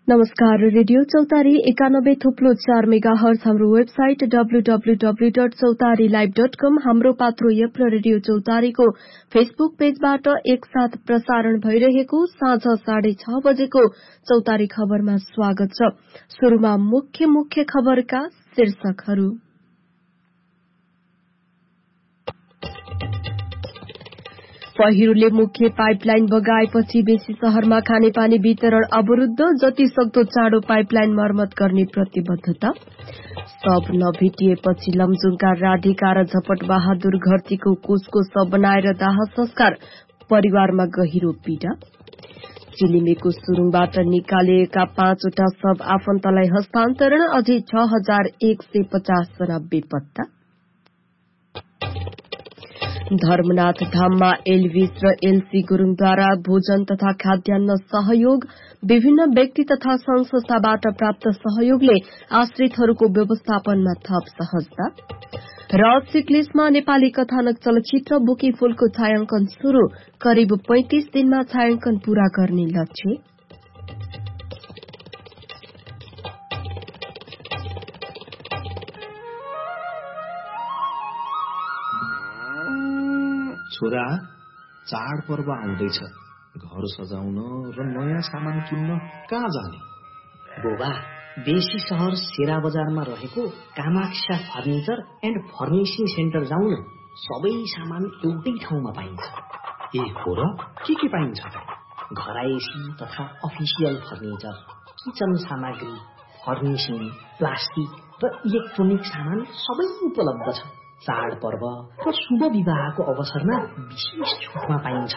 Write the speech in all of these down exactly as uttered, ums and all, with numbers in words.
नमस्कार, रेडियो चौतारी एकानब्बे थुप्लो चार मेगा हर्ज, हाम्रो website W W W dot चौतारी लाइभ डट कम, हाम्रो पात्रो एप र रेडियो चौतारीको फेसबुक पेजबाट एकसाथ प्रसारण भइरहेको साँझ साढे छ बजेको चौतारी खबरमा स्वागत छ। सुरुमा मुख्य मुख्य खबरका शीर्षकहरू। पहिरोले मुख्य पाइपलाइन बगाएपछि बेसी शहरमा खानेपानी वितरण अवरुद्ध, जति सक्दो चाँडो पाइपलाइन मर्मत गर्ने प्रतिबद्धता। शव नभेटिएपछि लमजुङका राधिका र झपट बहादुर घरतीको कोषको शव बनाएर दाह संस्कार, परिवारमा गहिरो पीडा। चिलिमेको सुरुङबाट निकालिएका पाँचवटा शव आफन्तलाई हस्तान्तरण, अझै छ हजार एक सय पचास जना बेपत्ता। धर्मनाथ धाममा एलविस र एलसी गुरूङद्वारा भोजन तथा खाद्यान्न सहयोग, विभिन्न व्यक्ति तथा संघ संस्थाबाट प्राप्त सहयोगले आश्रितहरूको व्यवस्थापनमा थप सहजता। र सिक्लिसमा नेपाली कथानक चलचित्र बोकी फूलको छायांकन शुरू, करिब पैंतिस दिनमा छायांकन पूरा गर्ने लक्ष्य। छोरा, चाडपर्व आउँदैछ, घर सजाउन र नयाँ सामान किन्न कहाँ जाने? बोबा, बेसी शहर सेरा बजारमा रहेको Kamaksha furniture and furnishing centre जाउँ न। सबै सामान एउटै ठाउँमा पाइन्छ। ए हो र? के के पाइन्छ? घरायसी तथा अफिसियल फर्निचर, किचन सामग्री, फर्निशिङ, प्लास्टिक र इलेक्ट्रोनिक सामान सबै उपलब्ध छ। चाडपर्व र शुभ विवाहको अवसरमा विशेष छुटमा पाइन्छ।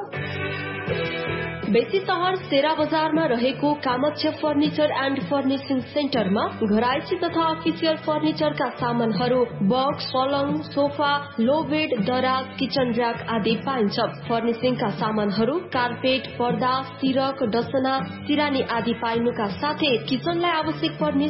बेसी शहर सेरा बजारमा रहेको कामाक्षा फर्निचर एन्ड फर्निशिङ सेन्टरमा घरायसी तथा अफिसियल फर्निचरका सामानहरू, बक्स, पलङ, सोफा, लो बेड, दराज, किचन र्याक आदि पाइन्छ। फर्निशिङका सामानहरू कार्पेट, पर्दा, सिरक, डसना, सिरानी आदि पाइनुका साथै किचनलाई आवश्यक पर्ने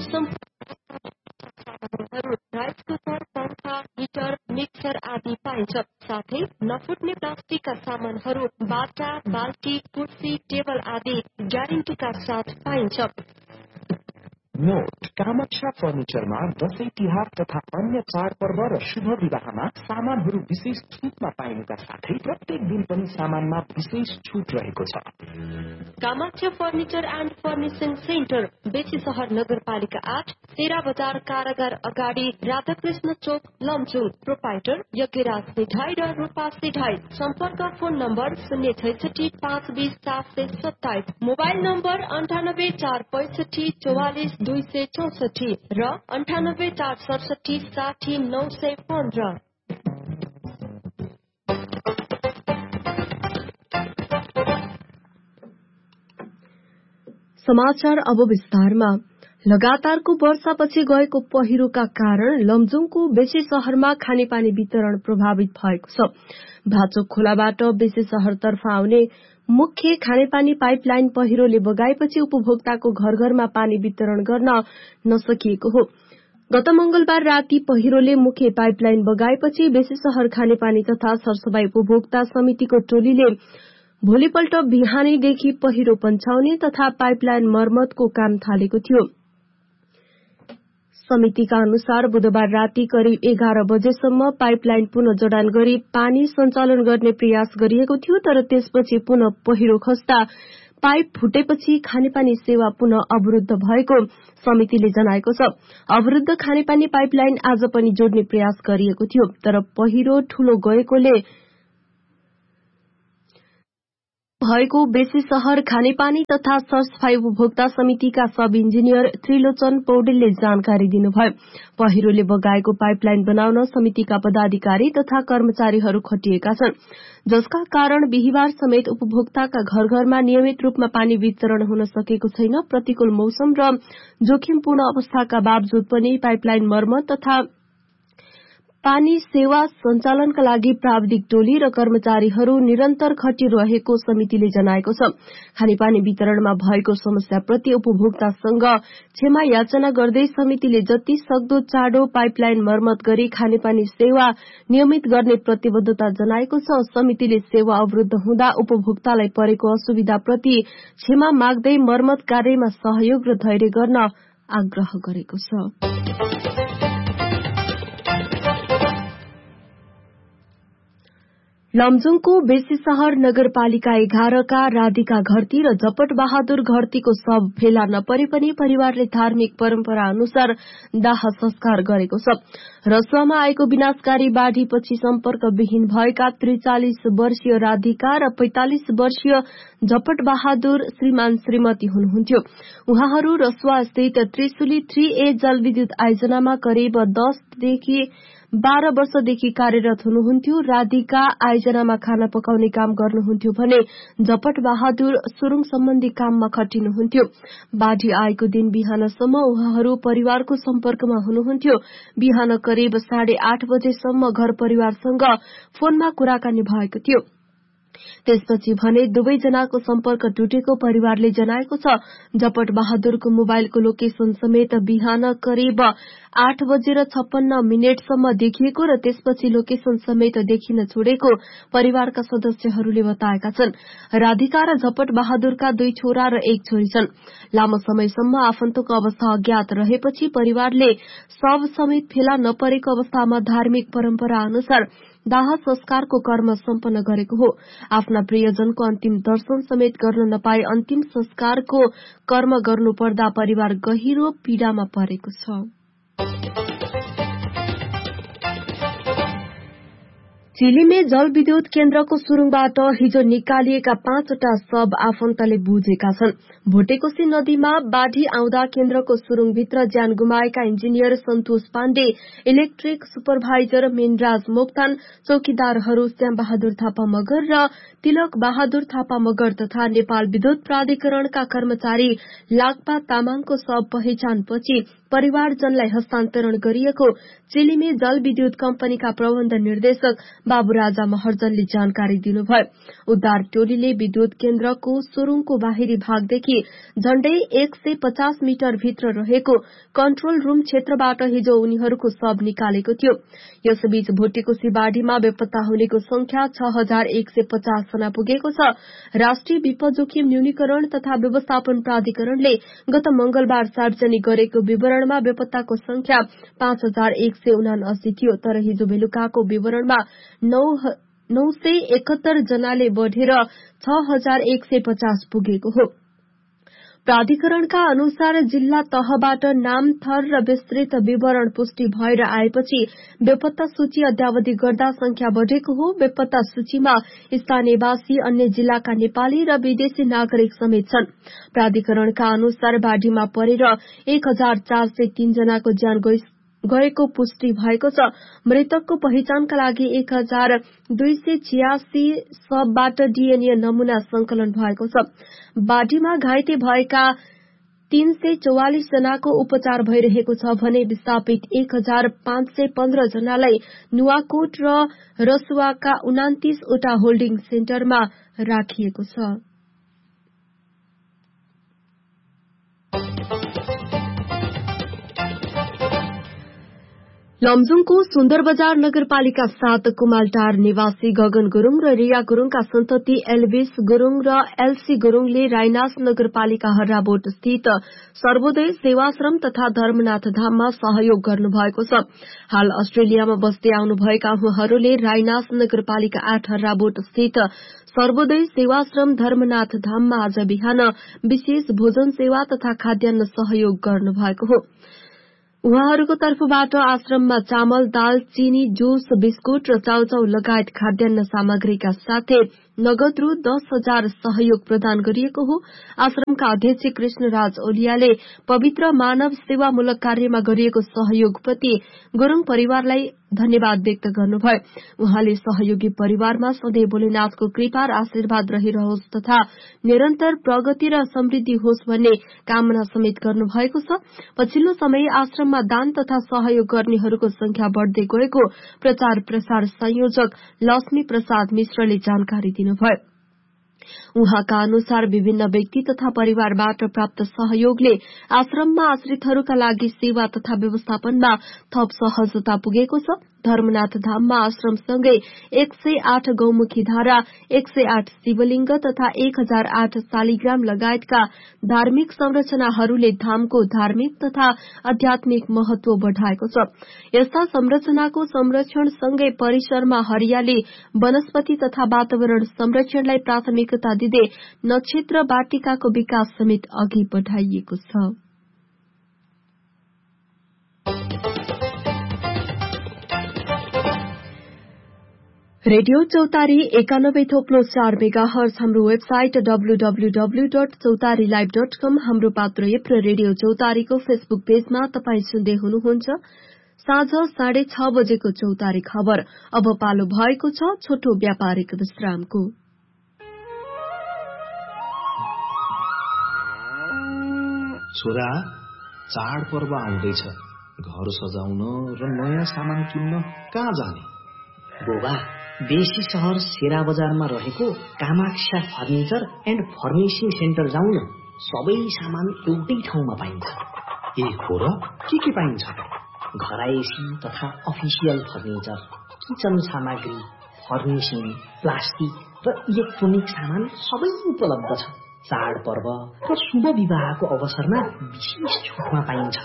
राइस कुकर, पंखा, हिटर, मिक्सर आदि पाइन्छ। साथै नफुट्ने प्लास्टिकका सामानहरू, बाटा, बाल्टी, कुर्सी, टेबल आदि ग्यारेन्टीका साथ पाइन्छ। नोट: कामाक्षा फर्निचरमा दशैं तिहार तथा अन्य चाडपर्व र शुभ विवाहमा सामानहरू विशेष छुटमा पाइनुका साथै प्रत्येक दिन पनि सामानमा विशेष छुट रहेको छ। Kamaksha furniture and furnishing centre, बेसी शहर नगरपालिका आठ, सेरा बजार कारागार अगाडि, राधाकृष्ण चोक, लमजुङ। प्रोपाइटर यज्ञराज सिधाई र रूपा सिधाई। सम्पर्क फोन नम्बर शून्य छैसठी पाँच बीस सात सय सत्ताइस, मोबाइल नम्बर अन्ठानब्बे चार पैसठी चौवालिस दुई सय चौसठी र अन्ठानब्बे चार सडसठी साठी नौ सय पन्ध्र। समाचार अब विस्तारमा। लगातारको वर्षापछि गएको पहिरोका कारण लमजुङको बेसी शहरमा खानेपानी वितरण प्रभावित भएको छ। भाचोक खोलाबाट बेसी शहरतर्फ आउने मुख्य खानेपानी पाइपलाइन पहिरोले बगाएपछि उपभोक्ताको घर घरमा पानी वितरण गर्न नसकिएको हो। गत मंगलबार राति पहिरोले मुख्य पाइपलाइन बगाएपछि बेसी शहर खानेपानी तथा सरसफाई उपभोक्ता समितिको टोलीले भोलिपल्ट बिहानैदेखि पहिरो पन्छाउने तथा पाइपलाइन मर्मतको काम थालेको थियो। समितिका अनुसार बुधबार राति करिब एघार बजेसम्म पाइपलाइन पुनः जडान गरी पानी सञ्चालन गर्ने प्रयास गरिएको थियो, तर त्यसपछि पुनः पहिरो खस्दा पाइप फुटेपछि खानेपानी सेवा पुनः अवरुद्ध भएको समितिले जनाएको छ। अवरुद्ध खानेपानी पाइपलाइन आज पनि जोड्ने प्रयास गरिएको थियो, तर पहिरो ठूलो गएकोले भएको बेसी शहर खानेपानी तथा सरसफाई उपभोक्ता समितिका सब इन्जिनियर त्रिलोचन पौडेलले जानकारी दिनुभयो। पहिरोले बगाएको पाइपलाइन बनाउन समितिका पदाधिकारी तथा कर्मचारीहरू खटिएका छन्, जसका कारण बिहिबार समेत उपभोक्ताका घर घरमा नियमित रूपमा पानी वितरण हुन सकेको छैन। प्रतिकूल मौसम र जोखिमपूर्ण अवस्थाका बावजुद पनि पाइपलाइन मर्मत तथा पानी सेवा सञ्चालनका लागि प्राविधिक टोली र कर्मचारीहरू निरन्तर खटिरहेको समितिले जनाएको छ। खानेपानी वितरणमा भएको समस्याप्रति उपभोक्तासँग क्षमा याचना गर्दै समितिले जति सक्दो चाँडो पाइपलाइन मर्मत गरी खानेपानी सेवा नियमित गर्ने प्रतिबद्धता जनाएको छ। समितिले सेवा अवरुद्ध हुँदा उपभोक्तालाई परेको असुविधाप्रति क्षमा माग्दै मर्मत कार्यमा सहयोग र धैर्य गर्न आग्रह गरेको छ। लमजुङको बेसी शहर नगरपालिका एघारका राधिका घरती र झपट बहादुर घरतीको शव फेला नपरे पनि परिवारले धार्मिक परम्परा अनुसार दाह संस्कार गरेको छ। रसुवामा आएको विनाशकारी बाढ़ीपछि सम्पर्कविहीन भएका त्रिचालिस वर्षीय राधिका र पैंतालिस वर्षीय झपट बहादुर श्रीमान श्रीमती हुनुहुन्थ्यो। उहाँहरू रसुवा स्थित त्रिशुली थ्री ए जलविद्युत आयोजनामा करिब दसदेखि बाह्र वर्षदेखि कार्यरत हुनुहुन्थ्यो। राधिका आयोजनामा खाना पकाउने काम गर्नुहुन्थ्यो भने झपट बहादुर सुरुङ सम्बन्धी काममा खटिनुहुन्थ्यो। बाढ़ी आएको दिन बिहानसम्म उहाँहरू परिवारको सम्पर्कमा हुनुहुन्थ्यो। बिहान करिब साढे आठ बजेसम्म घर परिवारसँग फोनमा कुराकानी भएको थियो। त्यसपछि भने दुवैजनाको सम्पर्क टुटेको परिवारले जनाएको छ। झपट बहादुरको मोबाइलको लोकेशन समेत बिहान करिब आठ बजेर छप्पन्न मिनटसम्म देखिएको र त्यसपछि लोकेशन समेत देखिन छोडेको परिवारका सदस्यहरूले बताएका छन्। राधिका र झपट बहादुरका दुई छोरा र एक छोरी छन्। लामो समयसम्म आफन्तको अवस्था अज्ञात रहेपछि परिवारले शव समेत फेला नपरेको अवस्थामा धार्मिक परम्परा अनुसार दाह संस्कारको कर्म सम्पन्न गरेको हो। आफ्ना प्रियजनको अन्तिम दर्शन समेत गर्न नपाए अन्तिम संस्कारको कर्म गर्नुपर्दा परिवार गहिरो पीड़ामा परेको छ। चिलीमे जलविद्युत केन्द्रको सुरुङबाट हिजो निकालिएका पाँचवटा शव आफन्तले बुझेका छन्। भोटेकोशी नदीमा बाढ़ी आउँदा केन्द्रको सुरुङभित्र ज्यान गुमाएका इन्जिनियर सन्तोष पाण्डे, इलेक्ट्रिक सुपरभाइजर मेनराज मोक्तान, चौकीदारहरू श्याम बहादुर थापा मगर र तिलक बहादुर थापा मगर तथा नेपाल विद्युत प्राधिकरणका कर्मचारी लाक्पा तामाङको शव पहिचानपछि परिवारजनलाई हस्तान्तरण गरिएको चिलीमे जलविद्युत कम्पनीका प्रबन्ध निर्देशक बाबुराजा महर्जनले जानकारी दिनुभयो। उद्धार टोलीले विद्युत केन्द्रको सुरुङको बाहिरी भागदेखि झण्डै एक सय पचास मिटर भित्र रहेको कन्ट्रोल रूम क्षेत्रबाट हिजो उनीहरूको शव निकालेको थियो। यसबीच भोटेकोशी बाढ़ीमा बेपत्ता हुनेको संख्या छ हजार एक सय पचास जना पुगेको छ। राष्ट्रिय विपद जोखिम न्यूनीकरण तथा व्यवस्थापन प्राधिकरणले गत मंगलबार सार्वजनिक गरेको विवरणमा बेपत्ताको संख्या पाँच हजार एक सय उनासी थियो। तर हिजो बेलुकाको विवरणमा नौ सय एकहत्तर जनाले बढ़ेर छ हजार एक सय पचास पुगेको हो। प्राधिकरणका अनुसार जिल्ला तहबाट नाम, थर र विस्तृत विवरण पुष्टि भएर आएपछि बेपत्ता सूची अद्यावधि गर्दा संख्या बढ़ेको हो। बेपत्ता सूचीमा स्थानीयवासी, अन्य जिल्लाका नेपाली र विदेशी नागरिक समेत छन्। प्राधिकरणका अनुसार बाढ़ीमा परेर एक हजार चार सय तीन जनाको ज्यान गएको पुष्टि भएको छ। मृतकको पहिचानका लागि एक हजार दुई सय छियासी शवबाट डीएनए नमूना संकलन भएको छ। बाढ़ीमा घाइते भएका तीन सय चौवालिस जनाको उपचार भइरहेको छ भने विस्थापित एक हजार पाँच सय पन्ध्र जनालाई नुवाकोट र रसुवाका उनातिसवटा होल्डिङ सेन्टरमा राखिएको छ। लमजुङको सुन्दर बजार नगरपालिका सात कुमालटार निवासी गगन गुरूङ र रिया गुरूङका सन्तति एल्भिस गुरूङ र एलसी गुरूङले राइनास नगरपालिका हर्राबोट स्थित सर्वोदय सेवाश्रम तथा धर्मनाथ धाममा सहयोग गर्नुभएको छ। हाल अस्ट्रेलियामा बस्दै आउनुभएका उहाँहरूले राइनास नगरपालिका आठ हर्राबोट स्थित सर्वोदय सेवाश्रम धर्मनाथ धाममा आज बिहान विशेष भोजन सेवा तथा खाद्यान्न सहयोग गर्नुभएको हो। उहाँहरूको तर्फबाट आश्रममा चामल, दाल, चिनी, जुस, बिस्कुट र चाउचाउ लगायत खाद्यान्न सामग्रीका साथै नगद रु दस हजार सहयोग प्रदान गरिएको हो। आश्रमका अध्यक्ष कृष्णराज ओलियाले पवित्र मानव सेवामूलक कार्यमा गरिएको सहयोगप्रति गुरूङ परिवारलाई धन्यवाद व्यक्त गर्नुभयो। उहाँले सहयोगी परिवारमा सधैँ भोलेनाथको कृपा र आशीर्वाद रहिरहोस् तथा निरन्तर प्रगति र समृद्धि होस् भन्ने कामना समेत गर्नुभएको छ। पछिल्लो समय आश्रममा दान तथा सहयोग गर्नेहरूको संख्या बढ़दै गएको प्रचार प्रसार संयोजक लक्ष्मी प्रसाद मिश्रले जानकारी दिनुभयो। उहाँका अनुसार विभिन्न व्यक्ति तथा परिवारबाट प्राप्त सहयोगले आश्रममा आश्रितहरूका लागि सेवा तथा व्यवस्थापनमा थप सहजता पुगेको छ। धर्मनाथ धाममा आश्रमसँगै एक सय आठ गौमुखी धारा, एक सय आठ शिवलिंग तथा एक हजार आठ शालिग्राम लगायतका धार्मिक संरचनाहरूले धामको धार्मिक तथा आध्यात्मिक महत्व बढ़ाएको छ। यस्ता संरचनाको संरक्षणसँगै परिसरमा हरियाली, वनस्पति तथा वातावरण संरक्षणलाई प्राथमिकता दिँदै नक्षत्र वाटिकाको विकास समेत अघि बढ़ाइएको छ। रेडियो चौतारी एकानब्बे थोप्लो चार मेगा हर्ज, हाम्रो website W W W dot चौतारी लाइभ डट कम, हाम्रो पात्र एप र रेडियो चौतारीको फेसबुक पेजमा तपाई सुन्दै हुनुहुन्छ साँझ साढे छ बजेको चौतारी खबर। अब पालो भएको छ छोटो व्यापारिक विश्रामको। छोरा, चाडपर्व आउँदैछ, घर सजाउन र नयाँ सामान किन्न कहाँ जाने? बोबा, बेसी शहर सेरा बजारमा रहेको Kamaksha furniture and furnishing centre जाउँ न। सबै सामान एउटै ठाउँमा पाइन्छ। ए हो र? के के पाइन्छ? घरायसी तथा अफिसियल फर्निचर, किचन सामग्री, फर्निशिङ, प्लास्टिक र इलेक्ट्रोनिक सामान सबै उपलब्ध छ। चाडपर्व र शुभ विवाहको अवसरमा विशेष छुटमा पाइन्छ।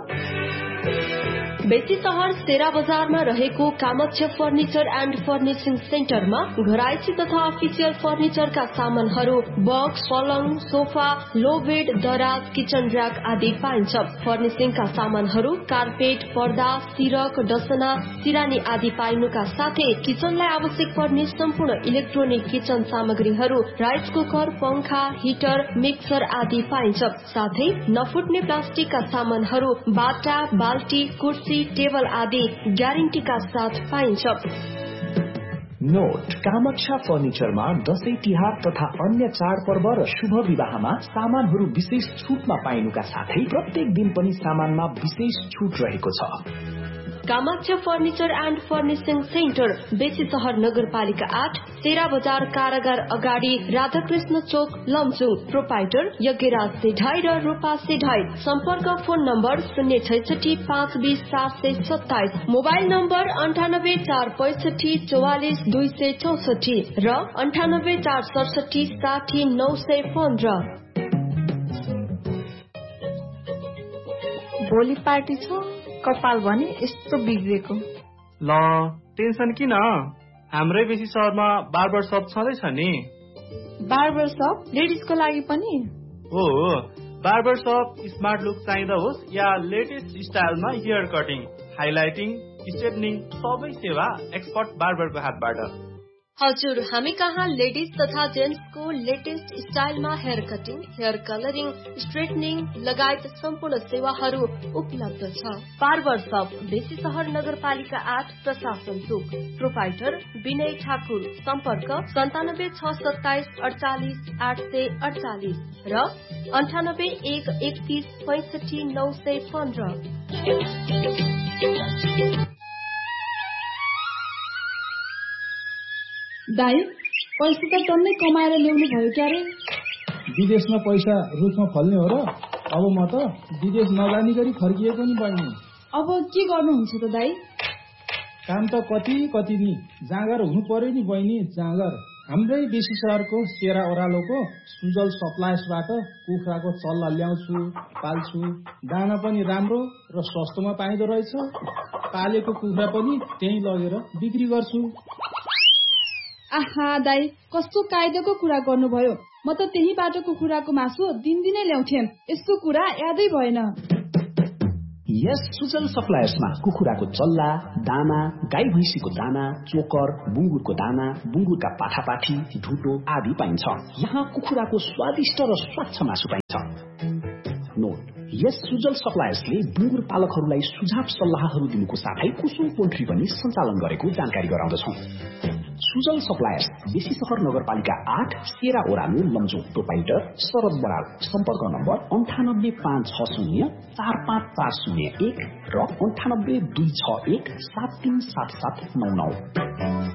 बेसी शहर सेरा बजारमा रहेको कामाक्षा फर्निचर एन्ड फर्निशिङ सेन्टरमा घरायसी तथा अफिसियल फर्निचरका सामानहरू बक्स, पलङ, सोफा, लो बेड, दराज, किचन र्याक आदि पाइन्छ। फर्निशिङका सामानहरू कार्पेट, पर्दा, सिरक, डसना, सिरानी आदि पाइनुका साथै किचनलाई आवश्यक पर्ने सम्पूर्ण इलेक्ट्रोनिक किचन सामग्रीहरू, राइस कुकर, पंखा, हिटर, मिक्सर आदि पाइन्छ। साथै नफुट्ने प्लास्टिकका सामानहरू, बाटा, बाल्टी, कुर्सी, टेबल आदि ग्यारेन्टीका साथ पाइन्छ। नोट, कामाक्षा फर्निचरमा दशैं तिहार तथा अन्य चाडपर्व र शुभ विवाहमा सामानहरू विशेष छुटमा पाइनुका साथै प्रत्येक दिन पनि सामानमा विशेष छुट रहेको छ। Kamaksha furniture and furnishing centre, बेसी शहर नगरपालिका आठ, सेरा बजार कारागार अगाडि, राधाकृष्ण चोक, लमजुङ। प्रोपाइटर यज्ञराज सेढाई र रूपा सेढाई। सम्पर्क फोन नम्बर शून्य छैसठी पाँच बीस सात सय सत्ताइस, मोबाइल नम्बर अन्ठानब्बे चार पैसठी चौवालिस दुई सय चौसठी र अन्ठानब्बे चार सडसठी साठी नौ सय पन्ध्र। भोलि पार्टी छ, कपाल भने यस्तो बिग्रेको। ल, टेन्सन किन? हाम्रै बेसी शहरमा बार्बर शप छँदैछ नि। बार्बर शप लेडिजको लागि पनि हो। बार्बर शप स्मार्ट लुक चाहिँदा होस् या लेटेस्ट स्टाइलमा हेयर कटिङ, हाइलाइटिङ, स्ट्रेटनिङ, सबै सेवा एक्सपर्ट बार्बरको हातबाट। हजुर, हामी कहाँ लेडिज तथा जेन्ट्सको latest स्टाइलमा hair cutting, hair colouring, straightening लगायत सम्पूर्ण सेवाहरू उपलब्ध छ। बार्बर शप, बेसी शहर नगरपालिका आठ, प्रशासन चोक। प्रोपाइटर विनय ठाकुर। सम्पर्क सन्तानब्बे छ सत्ताइस अडचालिस आठ सय अडचालिस र अन्ठानब्बे एक एकतिस पैसठी नौ सय पन्ध्र। दाई, पैसा त टन्नै कमाएर ल्याउनु भयो क्या रे? विदेशमा पैसा रुखमा फल्ने हो र? अब म त विदेश नजानी गरी फर्किएको नि बहिनी। अब के गर्नुहुन्छ त दाई? काम त कति कति नि, जाँगर हुनु पर्यो नि बहिनी, जाँगर। हाम्रै बेसी शहरको सेरा ओह्रालोको सुजल सप्लायर्सबाट कुखुराको चल्ला ल्याउँछु, पाल्छु। दाना पनि राम्रो र सस्तोमा पाइँदो रहेछ। पालेको कुखुरा पनि त्यही लगेर बिक्री गर्छु। आहा दाई, कस्तो कायदाको कुरा गर्नुभयो। म त त्यहीबाट कुखुराको मासु दिनदिनै ल्याउँथेँ। यस्तो कुरा यादै भएन। यस सुजल सप्लायर्समा कुखुराको चल्ला, दाना, गाई भैँसीको दाना, चोकर, बुङ्गुरको दाना, बुङ्गुरका पाठापाठी, ढुटो आदि पाइन्छ। यहाँ कुखुराको स्वादिष्ट र स्वच्छ मासु पाइन्छ। नोट: यस सुजल सप्लायर्सले बुङ्गुर पालकहरूलाई सुझाव सल्लाहहरू दिनुको साथै कुसुम पोल्ट्री पनि सञ्चालन गरेको जानकारी गराउँदछौं। सुजल सप्लायर्स बेसी सहर नगरपालिका आठ, सेरा ओरालो, लमजुङ, प्रोपाइटर शरद बराल। सम्पर्क नम्बर अन्ठानब्बे पाँच छ शून्य चार पाँच चार शून्य एक र अन्ठानब्बे दुई छ एक सात तीन सात सात नौ नौ।